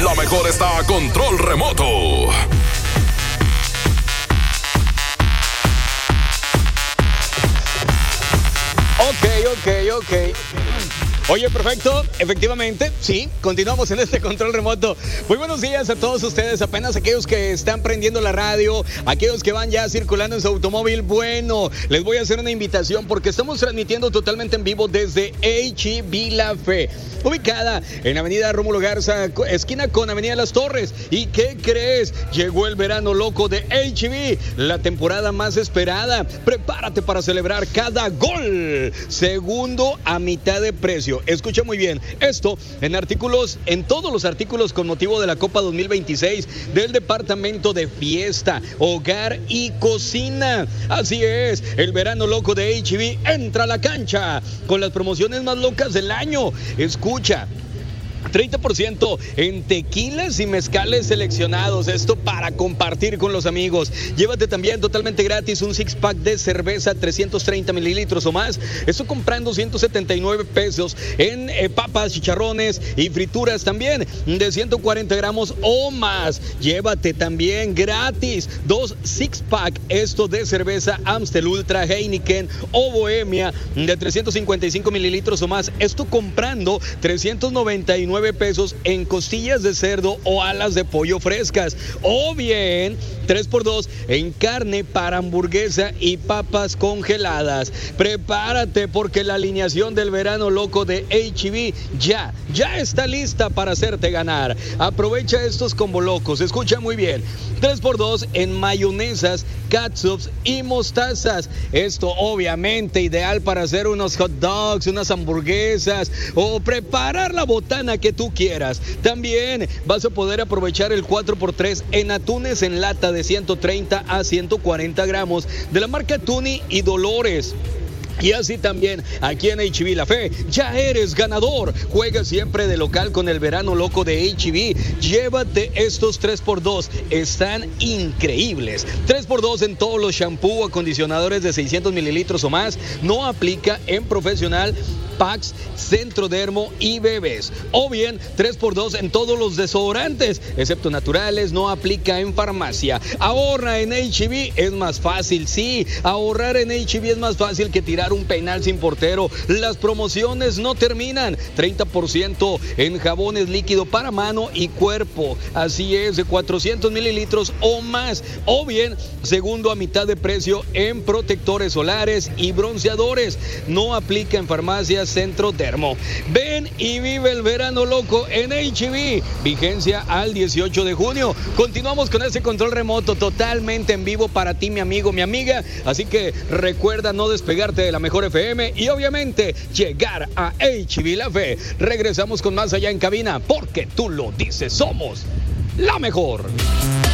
La mejor está a control remoto. Ok. Oye, perfecto, efectivamente, sí, continuamos en este control remoto. Muy buenos días a todos ustedes, apenas aquellos que están prendiendo la radio, aquellos que van ya circulando en su automóvil. Bueno, les voy a hacer una invitación porque estamos transmitiendo totalmente en vivo desde H-E-B La Fe, ubicada en Avenida Rómulo Garza, esquina con Avenida Las Torres. ¿Y qué crees? Llegó el verano loco de H-E-B, la temporada más esperada. Prepárate para celebrar cada gol. Segundo a mitad de precio. Escucha muy bien, esto en todos los artículos con motivo de la Copa 2026 del departamento de fiesta, hogar y cocina. Así es, el verano loco de H-E-B entra a la cancha con las promociones más locas del año. Escucha, 30% en tequilas y mezcales seleccionados, esto para compartir con los amigos. Llévate también totalmente gratis un 6-pack de cerveza 330 mililitros o más, esto comprando 179 pesos en papas, chicharrones y frituras también de 140 gramos o más. Llévate también gratis 2 6-pack, esto de cerveza Amstel Ultra, Heineken o Bohemia de 355 mililitros o más, esto comprando 399 pesos en costillas de cerdo o alas de pollo frescas, o bien 3x2 en carne para hamburguesa y papas congeladas. Prepárate porque la alineación del verano loco de H-E-B ya está lista para hacerte ganar. Aprovecha estos combo locos, escucha muy bien, 3x2 en mayonesas, catsups y mostazas, esto obviamente ideal para hacer unos hot dogs, unas hamburguesas o preparar la botana que tú quieras. También vas a poder aprovechar el 4x3 en atunes en lata de 130 a 140 gramos de la marca Tuni y Dolores. Y así también, aquí en H-E-B La Fe, ya eres ganador. Juega siempre de local con el verano loco de H-E-B. Llévate estos 3x2, están increíbles. 3x2 en todos los shampoo o acondicionadores de 600 mililitros o más. No aplica en profesional, Pax, Centrodermo y bebés. O bien 3x2 en todos los desodorantes, excepto naturales, no aplica en farmacia. Ahorra en H-E-B, es más fácil, sí. Ahorrar en H-E-B es más fácil que tirar un penal sin portero. Las promociones no terminan. 30% en jabones líquido para mano y cuerpo. Así es, de 400 mililitros o más. O bien, segundo a mitad de precio en protectores solares y bronceadores. No aplica en farmacias Centrodermo. Ven y vive el verano loco en H-E-B. Vigencia al 18 de junio. Continuamos con este control remoto totalmente en vivo para ti, mi amigo, mi amiga. Así que recuerda no despegarte de la mejor FM y obviamente llegar a H-E-B La Fe. Regresamos con más allá en cabina porque tú lo dices, somos la mejor.